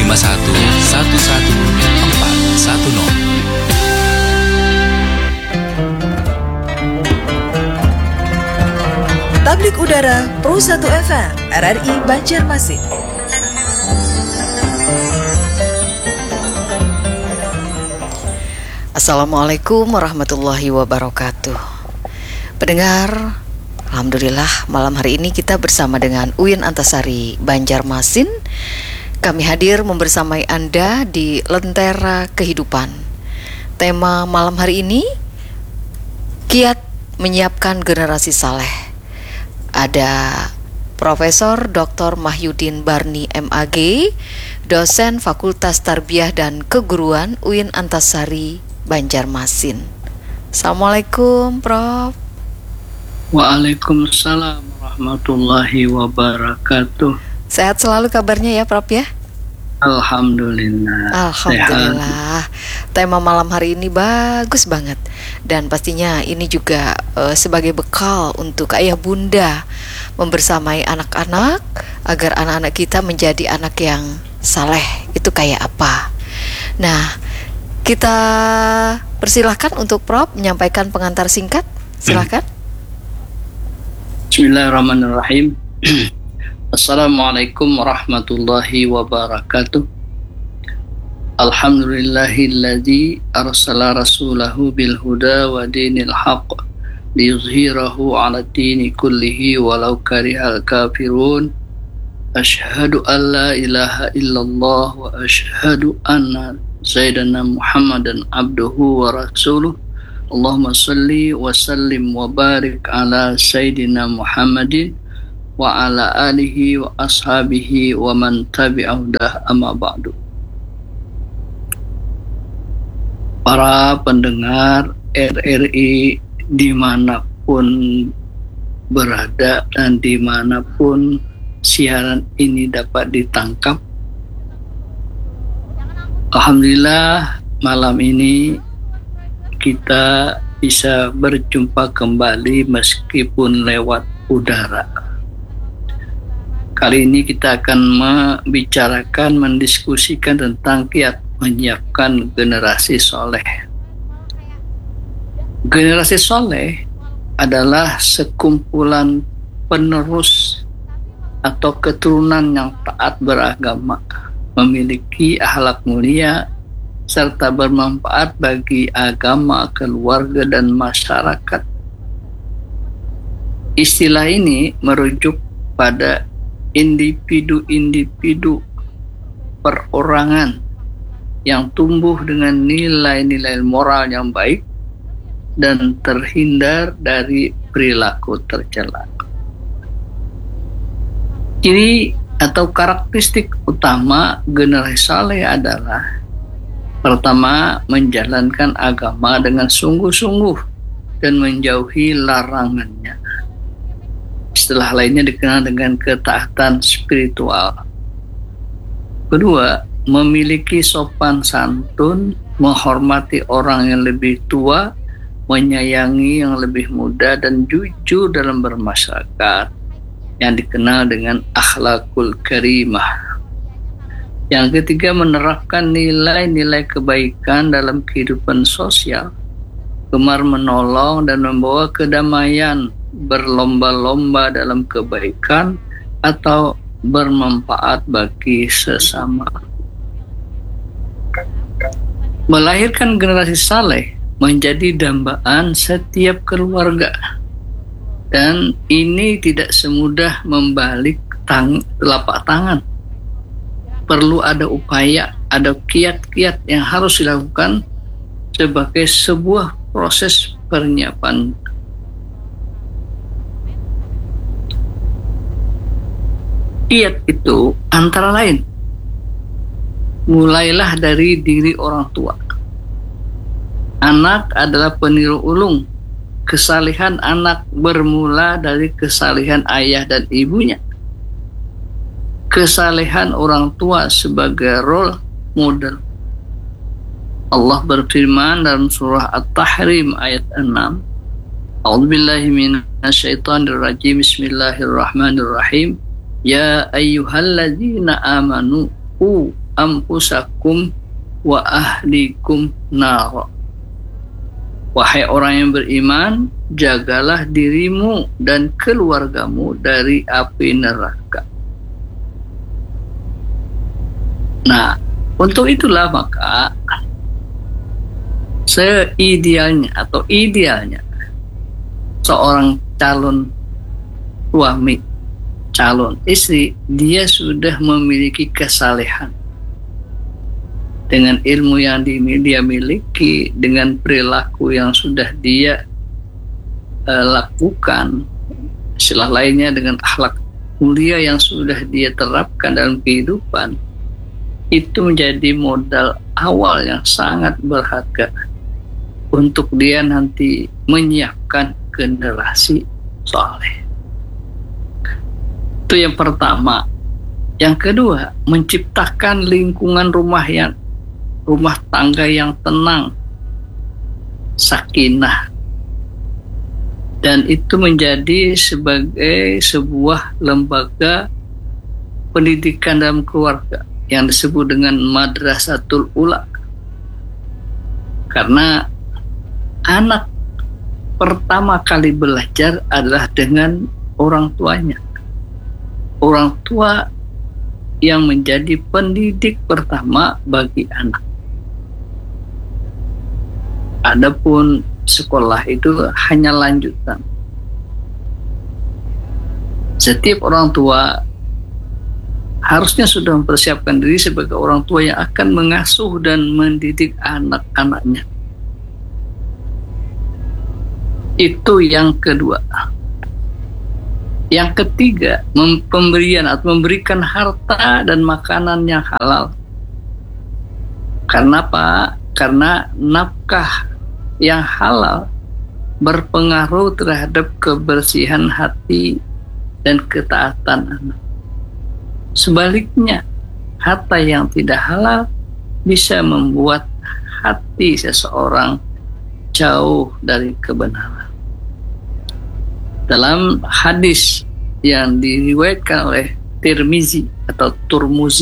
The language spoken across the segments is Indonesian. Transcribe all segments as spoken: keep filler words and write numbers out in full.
lima satu satu satu empat satu nol. Tablik Udara Pro satu F M R R I Banjarmasin. Assalamualaikum warahmatullahi wabarakatuh. Pendengar, alhamdulillah malam hari ini kita bersama dengan Uin Antasari Banjarmasin. Kami hadir membersamai Anda di Lentera Kehidupan. Tema malam hari ini, kiat menyiapkan generasi saleh. Ada Profesor Doktor Mahyudin Barni M A G, dosen Fakultas Tarbiyah dan Keguruan U I N Antasari Banjarmasin. Assalamualaikum, Prof. Waalaikumsalam warahmatullahi wabarakatuh. Sehat selalu kabarnya ya, Prof ya? Alhamdulillah. Alhamdulillah. Sehat. Tema malam hari ini bagus banget. Dan pastinya ini juga uh, sebagai bekal untuk ayah bunda membersamai anak-anak agar anak-anak kita menjadi anak yang saleh. Itu kayak apa? Nah, kita persilahkan untuk Prof menyampaikan pengantar singkat. Silahkan. Bismillahirrahmanirrahim. Assalamualaikum warahmatullahi wabarakatuh. Alhamdulillahilladzi arsala rasulahu bil huda wa dinil haqq liyuzhirahu 'ala dini kullihi walau karihal kafirun. Asyhadu an la ilaha illallah wa asyhadu anna Sayyidina Muhammadan abduhu wa rasuluh. Allahumma salli wa sallim wa barik ala Sayyidina Muhammadin wa ala alihi wa ashabihi wa man tabi'ahu dah amma ba'du. Para pendengar R R I dimanapun berada dan dimanapun siaran ini dapat ditangkap, alhamdulillah malam ini kita bisa berjumpa kembali meskipun lewat udara. Kali ini kita akan membicarakan, mendiskusikan tentang kiat menyiapkan generasi soleh. Generasi soleh adalah sekumpulan penerus atau keturunan yang taat beragama, memiliki akhlak mulia, serta bermanfaat bagi agama, keluarga, dan masyarakat. Istilah ini merujuk pada individu-individu perorangan yang tumbuh dengan nilai-nilai moral yang baik dan terhindar dari perilaku tercela. Ciri atau karakteristik utama generasi saleh adalah: pertama, menjalankan agama dengan sungguh-sungguh dan menjauhi larangannya. Istilah lainnya dikenal dengan ketaatan spiritual. Kedua, memiliki sopan santun, menghormati orang yang lebih tua, menyayangi yang lebih muda, dan jujur dalam bermasyarakat, yang dikenal dengan akhlakul karimah. Yang ketiga, menerapkan nilai-nilai kebaikan dalam kehidupan sosial, gemar menolong dan membawa kedamaian, berlomba-lomba dalam kebaikan atau bermanfaat bagi sesama. Melahirkan generasi saleh menjadi dambaan setiap keluarga, dan ini tidak semudah membalik tang- telapak tangan. Perlu ada upaya, ada kiat-kiat yang harus dilakukan sebagai sebuah proses penyiapan. Kiat itu antara lain, mulailah dari diri orang tua. Anak adalah peniru ulung. Kesalihan anak bermula dari kesalihan ayah dan ibunya. Kesalehan orang tua sebagai role model. Allah berfirman dalam surah At-Tahrim ayat enam. A'udzubillahi minasyaitonirrajim. Bismillahirrahmanirrahim. Ya ayyuhalladzina amanu qu anfusakum wa ahlikum nar. Wahai orang yang beriman, jagalah dirimu dan keluargamu dari api neraka. Nah, untuk itulah maka seidealnya atau idealnya seorang calon suami, calon istri, dia sudah memiliki kesalehan dengan ilmu yang dia miliki, dengan perilaku yang sudah dia uh, lakukan, istilah lainnya dengan akhlak mulia yang sudah dia terapkan dalam kehidupan, itu menjadi modal awal yang sangat berharga untuk dia nanti menyiapkan generasi soleh. Itu yang pertama. Yang kedua, menciptakan lingkungan rumah yang rumah tangga yang tenang, sakinah, dan itu menjadi sebagai sebuah lembaga pendidikan dalam keluarga yang disebut dengan madrasatul ula. Karena anak pertama kali belajar adalah dengan orang tuanya. Orang tua yang menjadi pendidik pertama bagi anak. Adapun sekolah itu hanya lanjutan. Setiap orang tua harusnya sudah mempersiapkan diri sebagai orang tua yang akan mengasuh dan mendidik anak-anaknya. Itu yang kedua. Yang ketiga, pemberian atau memberikan harta dan makanan yang halal. Karena apa? Karena nafkah yang halal berpengaruh terhadap kebersihan hati dan ketaatan anak. Sebaliknya, harta yang tidak halal bisa membuat hati seseorang jauh dari kebenaran. Dalam hadis yang diriwayatkan oleh Tirmizi atau Turmuzi,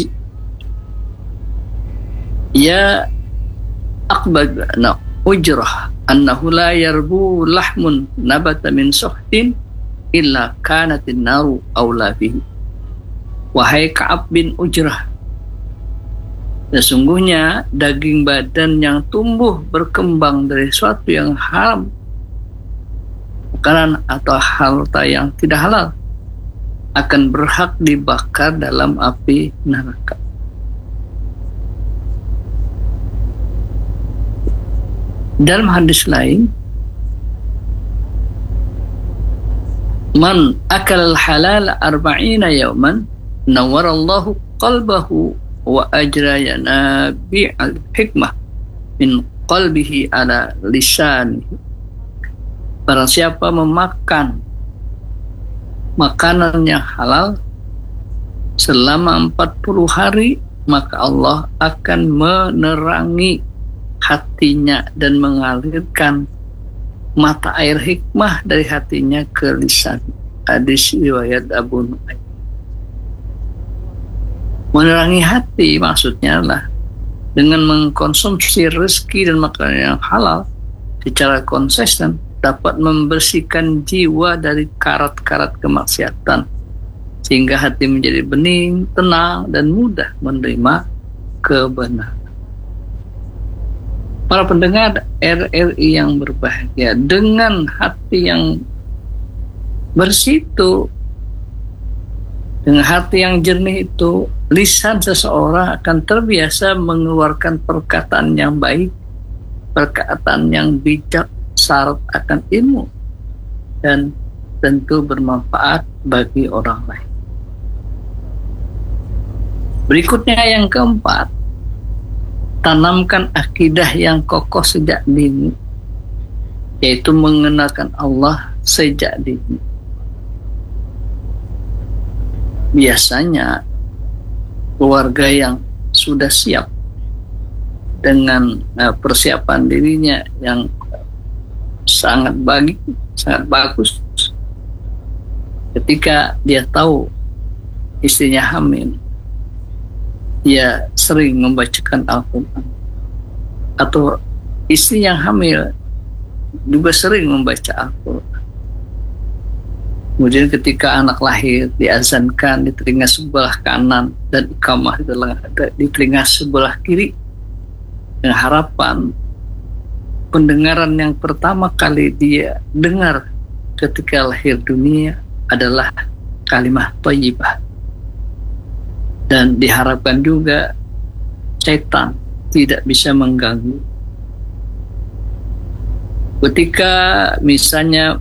ya aqbadna ujrah annahu la yarbu lahmun nabata min suhtin illa kanatin naru awla bihi. Wahai Ka'ab bin Ujrah, sesungguhnya daging badan yang tumbuh berkembang dari suatu yang haram, makanan atau harta yang tidak halal, akan berhak dibakar dalam api neraka. Dalam hadis lain, man akal halal arba'ina yawman nawarallahu qalbahu wa ajra yanabi'al hikmah min qalbihi ala lisanihi. Barang siapa memakan makanan yang halal selama empat puluh hari, maka Allah akan menerangi hatinya dan mengalirkan mata air hikmah dari hatinya ke lisan. Hadis riwayat Abu Nu'aim. Menerangi hati maksudnya adalah dengan mengkonsumsi rezeki dan makanan yang halal secara konsisten dapat membersihkan jiwa dari karat-karat kemaksiatan, sehingga hati menjadi bening, tenang, dan mudah menerima kebenaran. Para pendengar R R I yang berbahagia, dengan hati yang bersih itu, dengan hati yang jernih itu, lisan seseorang akan terbiasa mengeluarkan perkataan yang baik, perkataan yang bijak, syarat akan ilmu, dan tentu bermanfaat bagi orang lain. Berikutnya yang keempat, tanamkan akidah yang kokoh sejak dini, yaitu mengenalkan Allah sejak dini. Biasanya keluarga yang sudah siap dengan uh, persiapan dirinya yang sangat baik, sangat bagus, ketika dia tahu istrinya hamil, dia sering membacakan Al-Quran, atau istri yang hamil juga sering membaca Al-Quran. Kemudian ketika anak lahir, diazankan di telinga sebelah kanan dan iqamah di telinga, di telinga sebelah kiri, dengan harapan pendengaran yang pertama kali dia dengar ketika lahir dunia adalah kalimah thayyibah. Dan diharapkan juga setan tidak bisa mengganggu. Ketika misalnya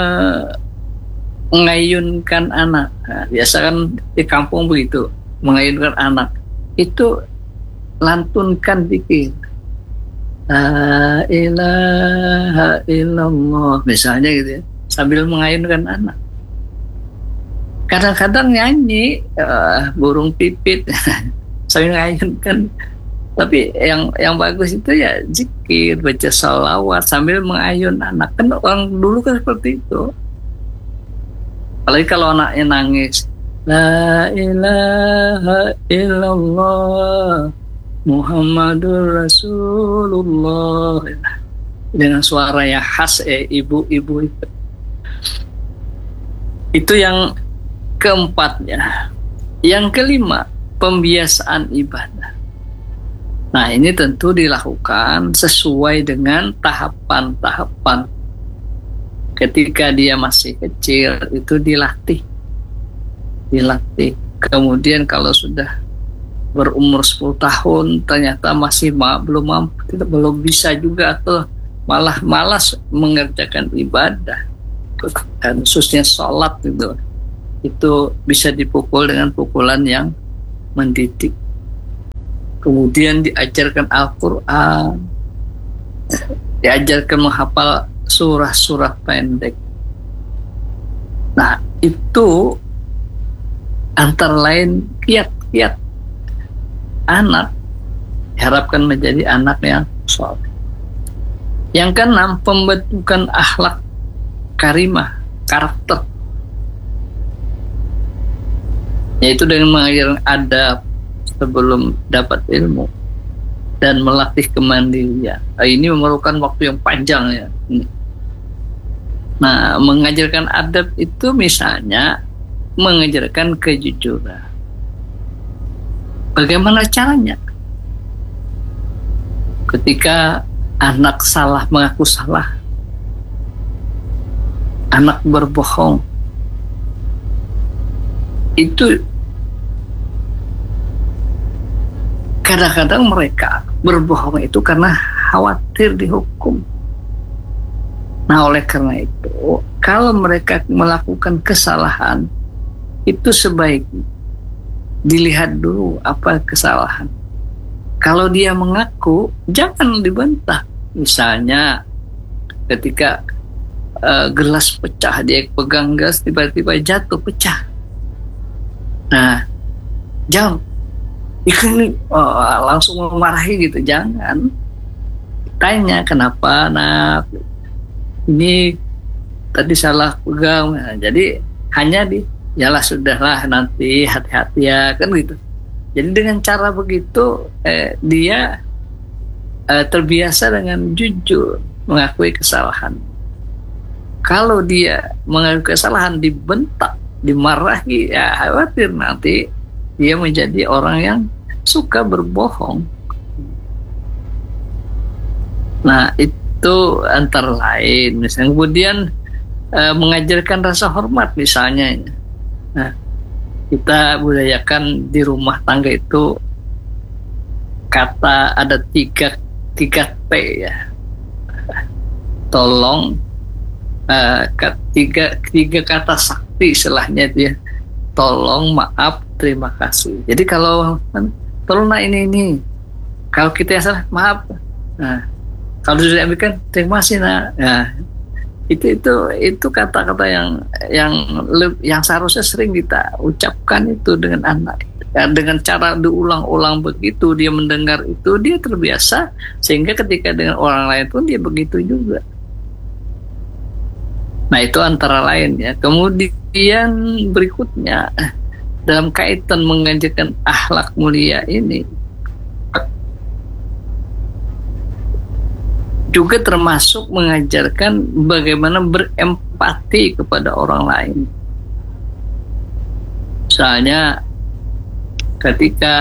mengayunkan anak, nah, biasa kan di kampung begitu, mengayunkan anak itu lantunkan dikit, la ilaha illallah misalnya gitu ya, sambil mengayunkan anak. Kadang-kadang nyanyi uh, burung pipit sambil mengayunkan. Tapi yang yang bagus itu ya zikir, baca salawat sambil mengayun anak. Kan orang dulu kan seperti itu. Apalagi kalau anaknya nangis, la ilaha illallah Muhammadur Rasulullah, dengan suara yang khas eh, ibu-ibu itu. Itu yang keempatnya. Yang kelima, pembiasaan ibadah. Nah, ini tentu dilakukan sesuai dengan tahapan-tahapan. Ketika dia masih kecil, itu dilatih. Dilatih. Kemudian kalau sudah berumur sepuluh tahun, ternyata masih ma- belum mampu, tidak, belum bisa juga, atau malah malas mengerjakan ibadah. Dan khususnya sholat itu, itu bisa dipukul dengan pukulan yang mendidik. Kemudian diajarkan Al-Quran, diajarkan menghafal surah-surah pendek. Nah, itu antara lain kiat-kiat anak diharapkan menjadi anak yang soleh. Yang keenam, pembentukan akhlak karimah, karakter, yaitu dengan mengajarkan adab sebelum dapat ilmu dan melatih kemandirian. Nah, ini memerlukan waktu yang panjang ya. Nah, mengajarkan adab itu misalnya mengajarkan kejujuran. Bagaimana caranya? Ketika anak salah, mengaku salah, anak berbohong, itu kadang-kadang mereka berbohong itu karena khawatir dihukum. Nah, oleh karena itu, kalau mereka melakukan kesalahan, itu sebaiknya dilihat dulu apa kesalahan. Kalau dia mengaku, jangan dibantah. Misalnya, ketika uh, gelas pecah, dia pegang gas, tiba-tiba jatuh, pecah. Nah, jangan ini oh, langsung memarahi gitu, jangan. Tanya kenapa nak ini tadi salah pegang. Nah, jadi hanya di yalah sudahlah, nanti hati-hati ya, kan gitu. Jadi dengan cara begitu eh, dia eh, terbiasa dengan jujur mengakui kesalahan. Kalau dia mengakui kesalahan dibentak, dimarahi, ya khawatir nanti dia menjadi orang yang suka berbohong. Nah, itu antara lain. Misalnya kemudian eh, mengajarkan rasa hormat misalnya. Nah, kita budayakan di rumah tangga itu kata ada tiga tiga T ya. Tolong, eh, tiga tiga kata sakti istilahnya dia. Tolong, maaf, terima kasih. Jadi kalau tolong nak ini ini, kalau kita yang salah maaf. Nah, kalau sudah diambilkan terima kasih nak. Nah, itu itu itu kata-kata yang yang yang seharusnya sering kita ucapkan itu dengan anak. Ya, dengan cara diulang-ulang begitu dia mendengar itu, dia terbiasa, sehingga ketika dengan orang lain pun dia begitu juga. Nah, itu antara lain ya. Kemudian berikutnya dalam kaitan mengajarkan akhlak mulia ini juga termasuk mengajarkan bagaimana berempati kepada orang lain. Misalnya ketika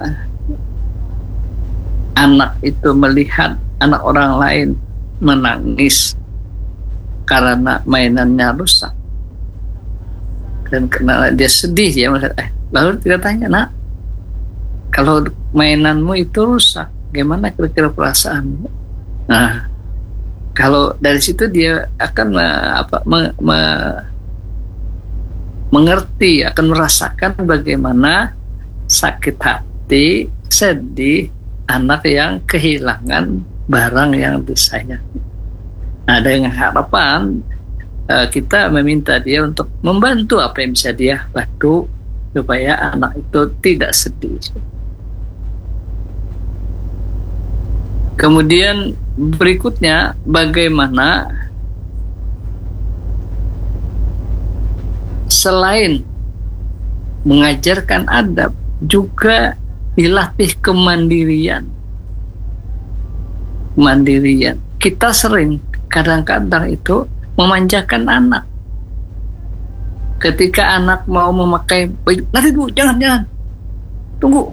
anak itu melihat anak orang lain menangis karena mainannya rusak dan karena dia sedih, ya melihat, eh, lalu kita tanya, nak, kalau mainanmu itu rusak, gimana kira-kira perasaanmu? Nah, kalau dari situ dia akan me, apa, me, me, mengerti, akan merasakan bagaimana sakit hati, sedih anak yang kehilangan barang yang disayangi. Nah, dengan harapan uh, kita meminta dia untuk membantu apa yang bisa dia bantu supaya anak itu tidak sedih. Kemudian berikutnya, bagaimana selain mengajarkan adab juga dilatih kemandirian. Kemandirian. Kita sering kadang-kadang itu memanjakan anak. Ketika anak mau memakai baju, nanti dulu, jangan, jangan, tunggu,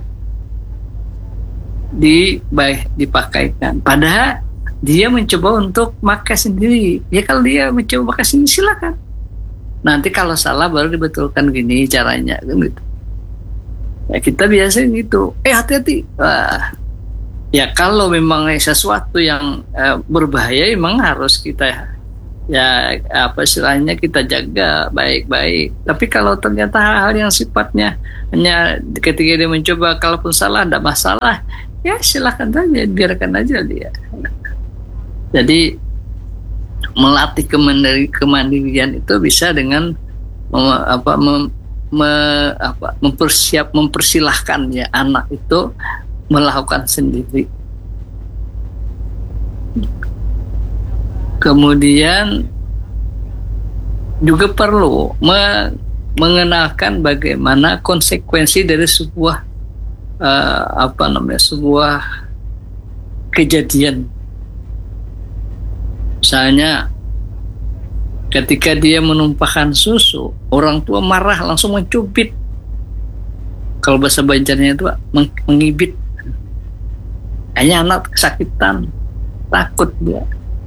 di baik dipakaikan. Padahal dia mencoba untuk pakai sendiri. Ya kalau dia mencoba pakai sendiri, silakan. Nanti kalau salah baru dibetulkan, gini caranya, gitu. Ya kita biasa gitu. Eh hati-hati. Wah. Ya kalau memang sesuatu yang eh, berbahaya, memang harus kita ya apa istilahnya kita jaga baik-baik. Tapi kalau ternyata hal-hal yang sifatnya hanya ketika dia mencoba, kalaupun salah tidak masalah, ya silakan saja, biarkan aja dia. Jadi melatih kemandiri, kemandirian itu bisa dengan mem, apa, mem, me, apa, mempersiap mempersilahkan ya anak itu melakukan sendiri. Kemudian juga perlu me, mengenalkan bagaimana konsekuensi dari sebuah uh, apa namanya sebuah kejadian. Misalnya ketika dia menumpahkan susu, orang tua marah langsung mencubit. Kalau bahasa Banjarnya itu meng- mengibit. Hanya anak kesakitan, takut dia.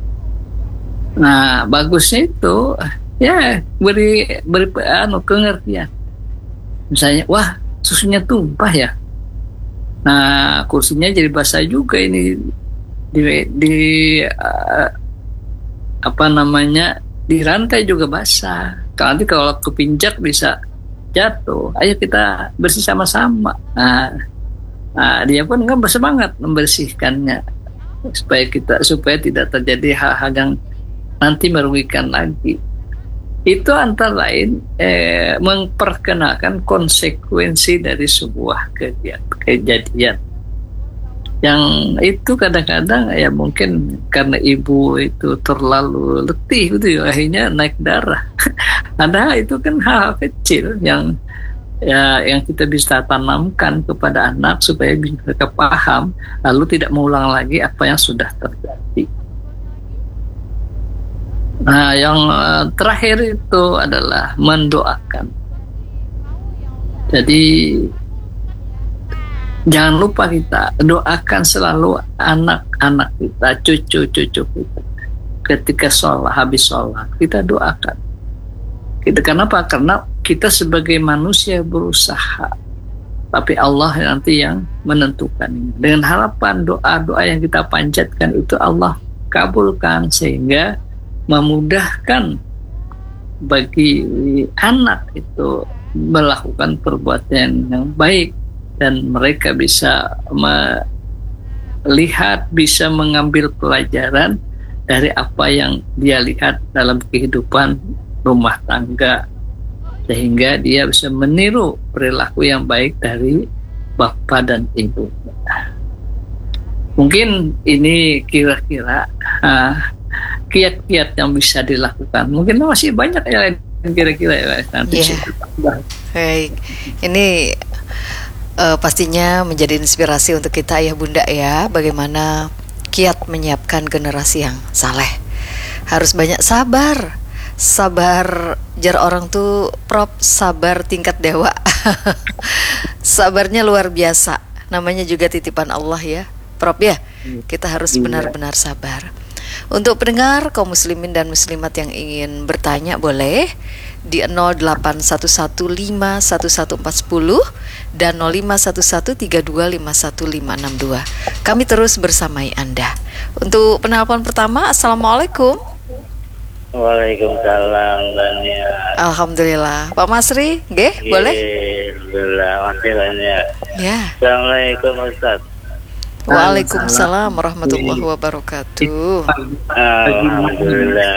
Nah, bagusnya itu ya beri beri anu pengertian. Misalnya, wah, susunya tumpah ya. Nah, kursinya jadi basah juga ini di di uh, apa namanya? Di rantai juga basah. Kalau nanti kalau kepinjak bisa jatuh. Ayo kita bersih sama-sama. Nah, nah dia pun kan bersemangat membersihkannya supaya kita supaya tidak terjadi hal-hal yang nanti merugikan lagi. Itu antara lain eh, memperkenalkan konsekuensi dari sebuah kejadian. Yang itu kadang-kadang ya mungkin karena ibu itu terlalu letih gitu ya, akhirnya naik darah. Padahal itu kan hal kecil yang ya yang kita bisa tanamkan kepada anak supaya mereka paham, lalu tidak mengulang lagi apa yang sudah terjadi. Nah, yang uh, terakhir itu adalah mendoakan. Jadi jangan lupa kita doakan selalu anak-anak kita, cucu-cucu kita. Ketika sholat, habis sholat, kita doakan. Kita, kenapa? Karena kita sebagai manusia berusaha, tapi Allah nanti yang menentukan. Dengan harapan doa-doa yang kita panjatkan itu Allah kabulkan, sehingga memudahkan bagi anak itu melakukan perbuatan yang baik, dan mereka bisa melihat, bisa mengambil pelajaran dari apa yang dia lihat dalam kehidupan rumah tangga, sehingga dia bisa meniru perilaku yang baik dari bapak dan ibu. Mungkin ini kira-kira uh, kiat-kiat yang bisa dilakukan. Mungkin masih banyak ya kira-kira ya nanti yeah. kita Baik, ini eh, pastinya menjadi inspirasi untuk kita ayah bunda ya, bagaimana kiat menyiapkan generasi yang saleh. Harus banyak sabar. Sabar jar orang tuh Prof, sabar tingkat dewa. Sabarnya luar biasa. Namanya juga titipan Allah ya, Prof ya. Kita harus benar-benar sabar. Untuk pendengar kaum muslimin dan muslimat yang ingin bertanya boleh di nol delapan satu satu lima satu satu empat nol dan nol lima satu satu tiga dua lima satu lima enam dua. Kami terus bersamai Anda. Untuk penelpon pertama, Assalamualaikum. Waalaikumsalam Dania. Alhamdulillah. Pak Masri, nggih, boleh? Alhamdulillah, masih banyak. Ya. Assalamualaikum Ustaz. Waalaikumsalam warahmatullahi wabarakatuh. Alhamdulillah.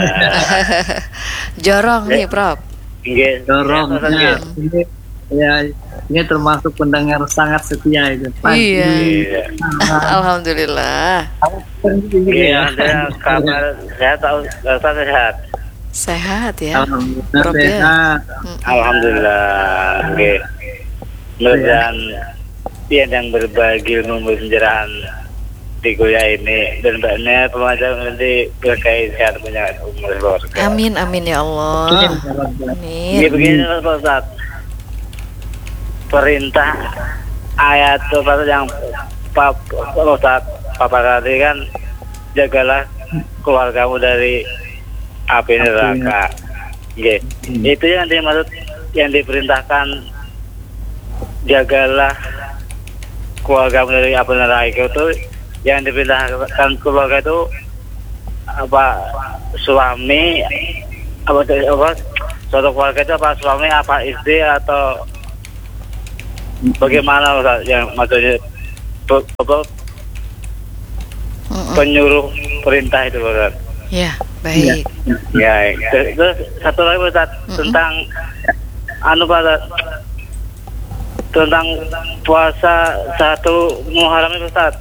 Jorong nih, Prof. Nggih, Dorong ya, ya, ya, ini termasuk pendengar sangat setia itu. Iya. Iya. Alhamdulillah. Iya, ada kabar sehat, Ustaz sehat. Sehat ya. Alhamdulillah Prof ya. sehat. Alhamdulillah. Nggih. Mudah-mudahan dia yang berbagi ilmu pencerahan di kuliah ini dan banyak pelajar nanti berkait sehat punya umur keluarga. Amin amin ya Allah. Ini Amin. begini Pak Ustaz. Perintah ayat apa yang Pak Ustaz Papa tadi kan, jagalah keluargamu dari api neraka. Nggih. Itu yang dimaksud, yang diperintahkan jagalah keluargamu dari api neraka itu, yang diperintahkan keluarga itu apa, suami apa apa suatu keluarga itu apa, suami apa istri atau bagaimana Ustaz, yang maksudnya pe- apa, penyuruh perintah itu Ustaz. Ya, baik. Ya, terus terus satu lagi Ustaz, tentang anu Pak Ustaz, tentang puasa satu Muharram itu Ustaz.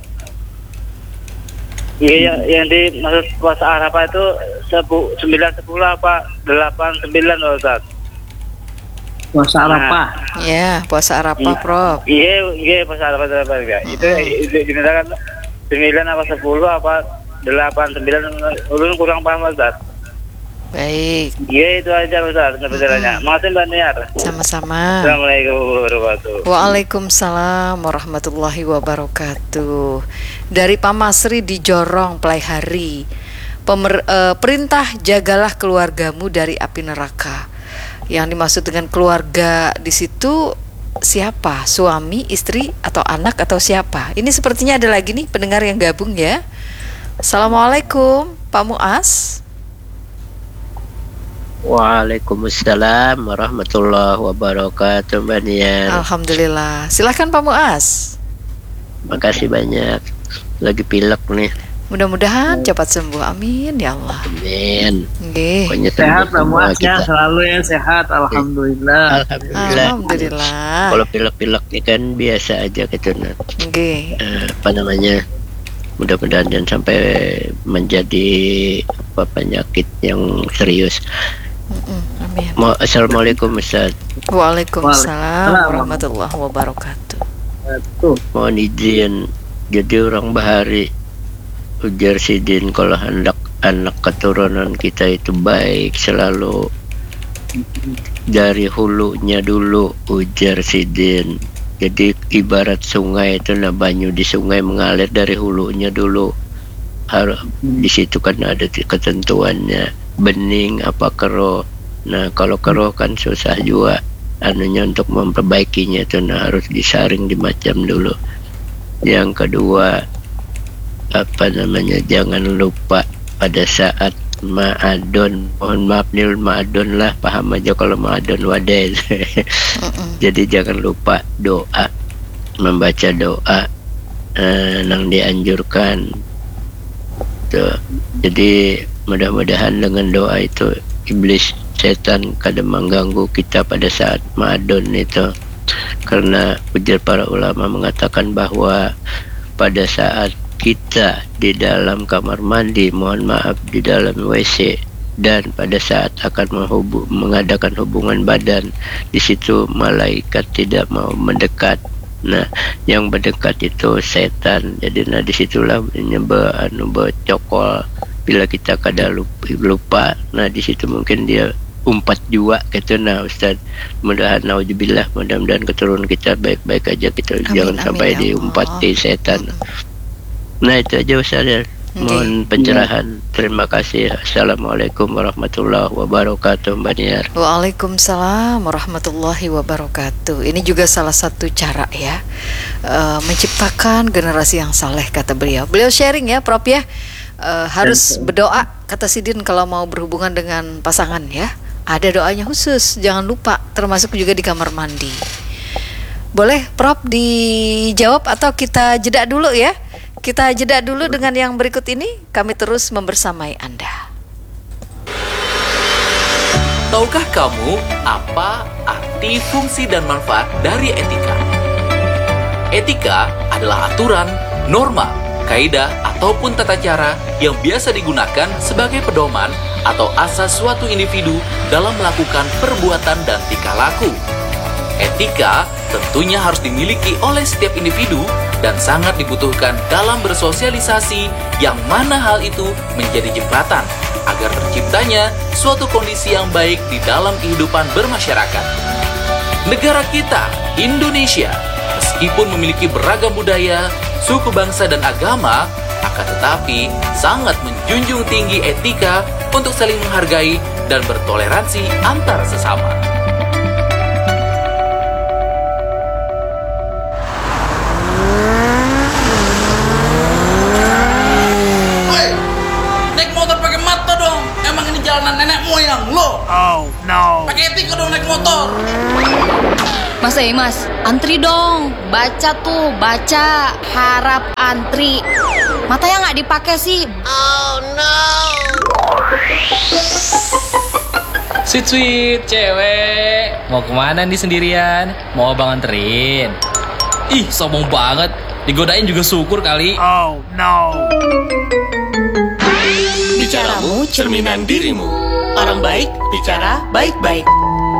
Iya, yang, yang dimaksud puasa Arafah itu sebu, sembilan sepuluh apa delapan sembilan loh Ustaz. Puasa Arafah. Ya, puasa Arafah, Prof. Iya, iya puasa Arafah delapan enggak. Itu itu dikatakan sembilan apa sepuluh apa delapan sembilan, ulun kurang paham Ustaz. Baik, Iya itu aja Ustaz kebetulannya. Makasih Mbak Niar. sama-sama. Assalamualaikum warahmatullahi wabarakatuh. Waalaikumsalam warahmatullahi wabarakatuh. Dari Pak Masri di Jorong Pelaihari. Pemer, eh, perintah jagalah keluargamu dari api neraka. Yang dimaksud dengan keluarga di situ siapa? Suami, istri, atau anak, atau siapa? Ini sepertinya ada lagi nih pendengar yang gabung ya. Assalamualaikum, Pak Muas. Waalaikumsalam warahmatullahi wabarakatuh, Mbak Nian. Alhamdulillah. Silakan Pak Muas. Makasih banyak. Lagi pilek nih. Mudah-mudahan cepat sembuh. Amin ya Allah. Amin. Nggih. Pokoknya Sehat sembuh semua Mas ya, kita. selalu ya sehat. Alhamdulillah. Alhamdulillah. Alhamdulillah. Kalau pilek-pilek ini kan biasa aja gitu, Nat. Nggih. Eh, apa namanya? Mudah-mudahan jangan sampai menjadi apa penyakit yang serius. Mm-mm, Amin. Mo- Assalamualaikum Ustaz. Waalaikumsalam warahmatullahi wabarakatuh. Tuh. Mohon izin jadi orang Bahari, ujar Sidin, kalau hendak anak keturunan kita itu baik selalu dari hulunya dulu, ujar Sidin. Jadi ibarat sungai itu, nah banyu di sungai mengalir dari hulunya dulu. Harus di situ kan ada ketentuannya, bening apa keruh. Nah kalau keruh kan susah juga anunya untuk memperbaikinya itu, nah harus disaring dimacam dulu. Yang kedua, apa namanya, jangan lupa pada saat ma'adon, mohon maaf nih ma'adon lah, paham aja kalau ma'adon wadai. Jadi jangan lupa doa, membaca doa eh, yang dianjurkan tuh. Jadi mudah-mudahan dengan doa itu iblis setan kadang mengganggu kita pada saat ma'adon itu, karena ujar para ulama mengatakan bahwa pada saat kita di dalam kamar mandi, mohon maaf di dalam W C, dan pada saat akan menghubung, mengadakan hubungan badan, di situ malaikat tidak mau mendekat. Nah, yang mendekat itu setan. Jadi nah disitulah nyebe anu becokol. Bila kita kada lupa, lupa, nah di situ mungkin dia umpat jua gitu. Nah Ustaz, mudah-mudahan nauzubillah, mudah-mudahan keturunan kita baik-baik aja, kita Amin, jangan amin, sampai ya Allah. diumpati setan. Nah itu aja Ustaz ya. Mohon pencerahan. Terima kasih. Assalamualaikum warahmatullahi wabarakatuh, Mbak Niar. Waalaikumsalam warahmatullahi wabarakatuh. Ini juga salah satu cara ya, uh, menciptakan generasi yang saleh, kata beliau. Beliau sharing ya, Prof ya. Uh, harus berdoa, kata Sidin, kalau mau berhubungan dengan pasangan ya. Ada doanya khusus, jangan lupa. Termasuk juga di kamar mandi. Boleh Prof dijawab atau kita jeda dulu ya? Kita jeda dulu dengan yang berikut ini. Kami terus membersamai Anda. Tahukah kamu apa arti, fungsi, dan manfaat dari etika? Etika adalah aturan, norma, kaidah, ataupun tata cara yang biasa digunakan sebagai pedoman atau asas suatu individu dalam melakukan perbuatan dan tingkah laku. Etika tentunya harus dimiliki oleh setiap individu dan sangat dibutuhkan dalam bersosialisasi, yang mana hal itu menjadi jembatan agar terciptanya suatu kondisi yang baik di dalam kehidupan bermasyarakat. Negara kita, Indonesia, meskipun memiliki beragam budaya, suku bangsa dan agama, akan tetapi sangat menjunjung tinggi etika untuk saling menghargai dan bertoleransi antar sesama. Nenek moyang lo. Oh no. Pakai etika dong naik motor. Mas eh mas, antri dong. Baca tuh, baca. Harap antri. Matanya nggak dipakai sih. Oh no. Sweet sweet cewek, mau kemana nih sendirian? Mau abang anterin? Ih, sombong banget. Digodain juga syukur kali. Oh no. Bicaramu cerminan dirimu. Orang baik bicara baik-baik.